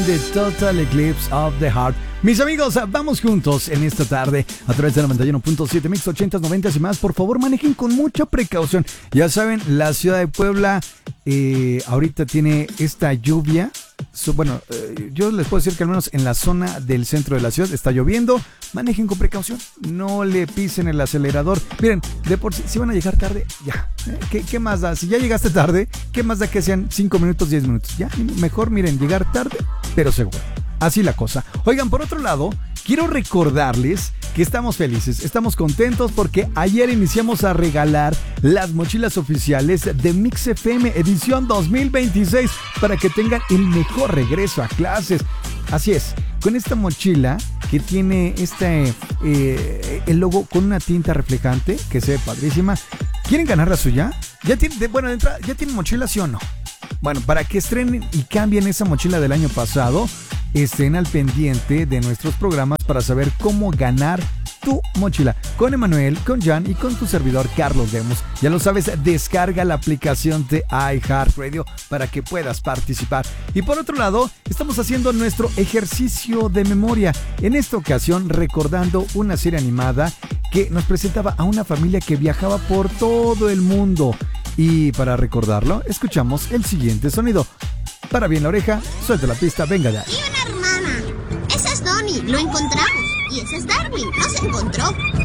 The Total Eclipse of the Heart. Mis amigos, vamos juntos en esta tarde a través de 91.7 Mix 80s, 90s y más. Por favor, manejen con mucha precaución. Ya saben, la ciudad de Puebla ahorita tiene esta lluvia. Yo les puedo decir que al menos en la zona del centro de la ciudad está lloviendo. Manejen con precaución, no le pisen el acelerador. Miren, de por sí, si van a llegar tarde, ya. ¿Qué más da? Si ya llegaste tarde, ¿qué más da que sean 5 minutos, 10 minutos? Ya, mejor miren, llegar tarde, pero seguro. Así la cosa. Oigan, por otro lado, quiero recordarles que estamos felices, estamos contentos porque ayer iniciamos a regalar las mochilas oficiales de Mix FM edición 2026 para que tengan el mejor regreso a clases. Así es, con esta mochila que tiene el logo con una tinta reflejante que se ve padrísima. ¿Quieren ganar la suya? ¿Ya tienen mochila, sí o no? Bueno, para que estrenen y cambien esa mochila del año pasado, estén al pendiente de nuestros programas para saber cómo ganar tu mochila. Con Emanuel, con Jan y con tu servidor Carlos Demos. Ya lo sabes, descarga la aplicación de iHeartRadio para que puedas participar. Y por otro lado, estamos haciendo nuestro ejercicio de memoria. En esta ocasión, recordando una serie animada que nos presentaba a una familia que viajaba por todo el mundo. Y para recordarlo, escuchamos el siguiente sonido. Para bien la oreja, suelta la pista, venga ya. Y una hermana. Esa es Donnie, lo encontramos. Y ese es Darwin, no se encontró.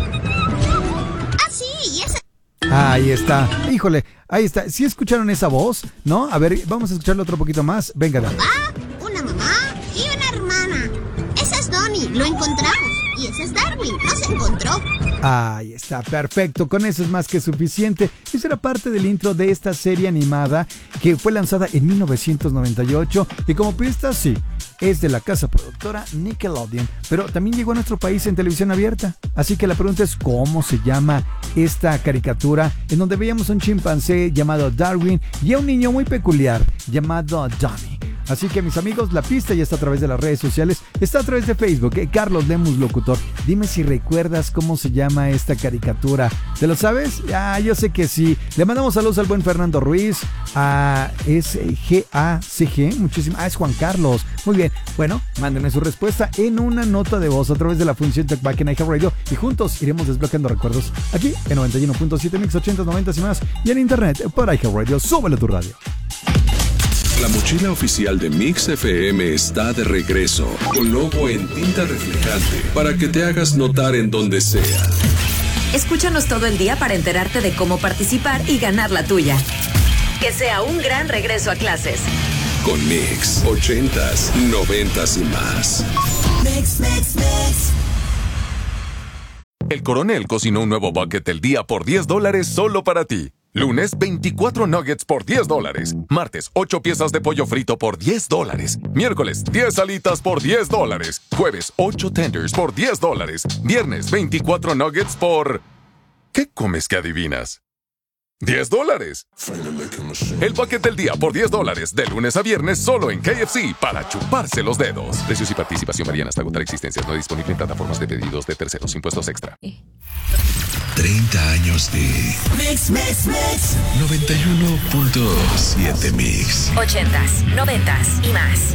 Ah, sí, y ese... Ahí está, híjole, ahí está. ¿Sí escucharon esa voz? ¿No? A ver, vamos a escucharlo otro poquito más. Venga, ya. Una mamá y una hermana. Esa es Donnie, lo encontramos. Y ese es Darwin, no se encontró. Ahí está, perfecto, con eso es más que suficiente. Esa era parte del intro de esta serie animada que fue lanzada en 1998 y como pista, sí, es de la casa productora Nickelodeon, pero también llegó a nuestro país en televisión abierta. Así que la pregunta es ¿cómo se llama esta caricatura en donde veíamos a un chimpancé llamado Darwin y a un niño muy peculiar llamado Donnie? Así que mis amigos, la pista ya está a través de las redes sociales, está a través de Facebook, Carlos Lemus Locutor. Dime si recuerdas cómo se llama esta caricatura. ¿Te lo sabes? Yo sé que sí. Le mandamos saludos al buen Fernando Ruiz, es GACG, muchísimas. Es Juan Carlos. Muy bien. Bueno, mándenme su respuesta en una nota de voz a través de la función Talkback en iHeartRadio y juntos iremos desbloqueando recuerdos aquí en 91.7 Mix 80s, 90s y más y en internet por iHeartRadio. Súbele a tu radio. La mochila oficial de Mix FM está de regreso, con logo en tinta reflejante, para que te hagas notar en donde sea. Escúchanos todo el día para enterarte de cómo participar y ganar la tuya. Que sea un gran regreso a clases. Con Mix, 80s, 90s y más. Mix, mix, mix. El Coronel cocinó un nuevo bucket del día por $10 solo para ti. Lunes, 24 nuggets por $10. Martes, 8 piezas de pollo frito por $10. Miércoles, 10 alitas por $10. Jueves, 8 tenders por $10. Viernes, 24 nuggets por... ¿Qué comes que adivinas? $10. El bucket del día por $10, de lunes a viernes solo en KFC para chuparse los dedos. Precios y participación varían hasta agotar existencias. No disponible en plataformas de pedidos de terceros. Impuestos extra. 30 años de Mix, mix, mix. 91.7 Mix. 80s, 90s y más.